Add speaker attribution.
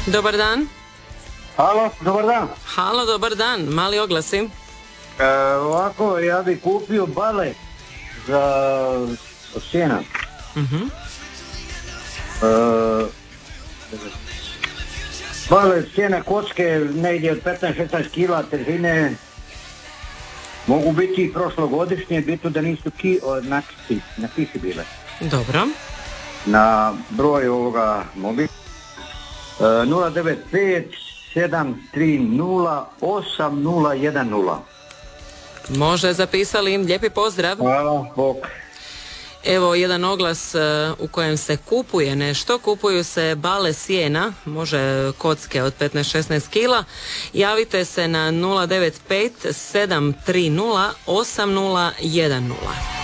Speaker 1: Dobar dan.
Speaker 2: Halo, dobar dan.
Speaker 1: Halo, dobar dan. Mali oglasi.
Speaker 2: Ovako, ja bih kupio bale za sjena. Bale, sjena, kocke, negdje od 15-16 kila težine. Mogu biti i prošlogodišnje, bitno da nisu na kisi bile.
Speaker 1: Dobro.
Speaker 2: Na broj ovoga mobil 095 730 8010.
Speaker 1: Može, zapisali. Lijepi pozdrav.
Speaker 2: Hvala, bok.
Speaker 1: Evo jedan oglas u kojem se kupuje nešto. Kupuju se bale sjena, može kocke od 15-16 kila. Javite se na 095 730 8010.